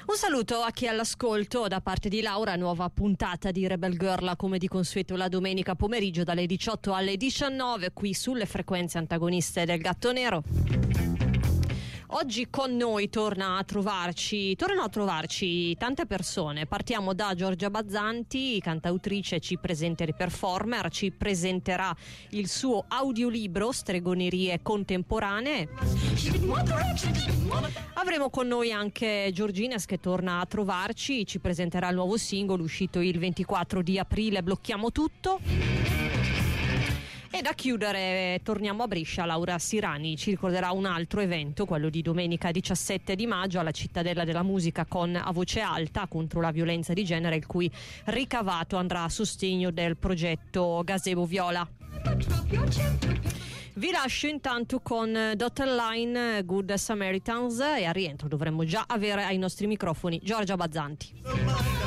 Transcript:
Un saluto a chi è all'ascolto da parte di Laura, nuova puntata di Rebel Girl come di consueto la domenica pomeriggio dalle 18 alle 19 qui sulle frequenze antagoniste del Gatto Nero. Oggi con noi tornano a trovarci tante persone. Partiamo da Giorgia Bazzanti, cantautrice, ci presenterà performer, ci presenterà il suo audiolibro Stregonerie contemporanee. Avremo con noi anche Giorgines che torna a trovarci, ci presenterà il nuovo singolo uscito il 24 di aprile, Blocchiamo tutto. E da chiudere torniamo a Brescia. Laura Sirani ci ricorderà un altro evento, quello di domenica 17 di maggio alla Cittadella della Musica con A Voce Alta contro la violenza di genere, il cui ricavato andrà a sostegno del progetto Gazebo Viola. Vi lascio intanto con Dotted Line, Good Samaritans, e al rientro dovremmo già avere ai nostri microfoni Giorgia Bazzanti.